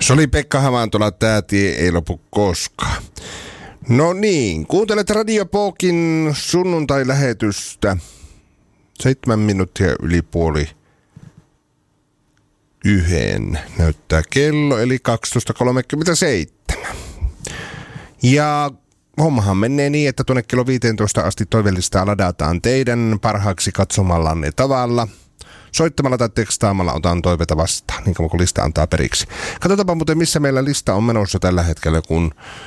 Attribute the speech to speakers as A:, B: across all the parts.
A: Se oli Pekka Havantola, tää tie ei lopu koskaan. No niin, kuuntelet Radio Pokin sunnuntai-lähetystä. 7 minuuttia yli puoli yhden näyttää kello, eli 12.37. Ja hommahan menee niin, että tuonne kello 15 asti toivelistaa ladataan teidän parhaaksi katsomallanne tavalla. Soittamalla tai tekstaamalla otan toiveita vastaan, niin kauan kuin lista antaa periksi. Katsotaanpa muuten, missä meillä lista on menossa tällä hetkellä, kun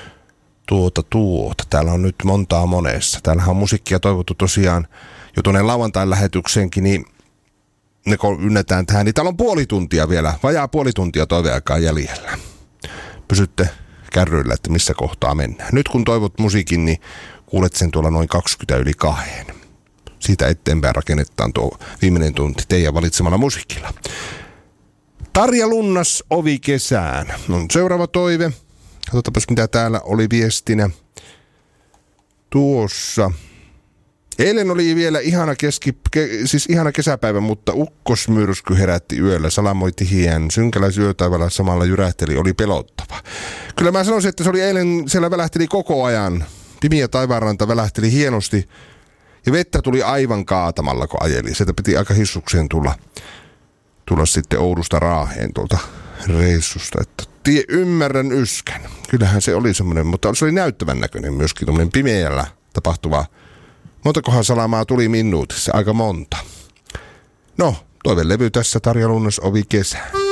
A: täällä on nyt montaa monessa. Täällähän on musiikkia toivottu tosiaan jo tuonne lauantain lähetykseenkin, niin ne kun ynnätään tähän, niin täällä on puoli tuntia vielä, vajaa puoli tuntia toiveaikaa jäljellä. Pysytte kärryillä, että missä kohtaa mennään. Nyt kun toivot musiikin, niin kuulet sen tuolla noin 20 yli 2. Siitä eteenpäin rakennetaan tuo viimeinen tunti teidän valitsemalla musiikilla. Tarja Lunnas, Ovi kesään. On seuraava toive. Katsotaanpas mitä täällä oli viestinä. Tuossa. Eilen oli vielä ihana kesäpäivä, mutta ukkosmyrsky herätti yöllä. Salamoitti hien. Synkällä syötävällä samalla jyrähteli. Oli pelottava. Kyllä mä sanoisin, että se oli eilen, siellä välähteli koko ajan. Pimiä taivaanranta välähteli hienosti. Ja vettä tuli aivan kaatamalla, kun ajeli. Sieltä piti aika hissukseen tulla sitten Oulusta Raaheen tuolta reissusta. Että ymmärrän yskän. Kyllähän se oli semmoinen, mutta se oli näyttävän näköinen myöskin tuommoinen pimeällä tapahtuva. Montakohan salamaa tuli minuutissa? Aika monta. No, toivelevy tässä, Tarja Lunnas, Ovi kesään.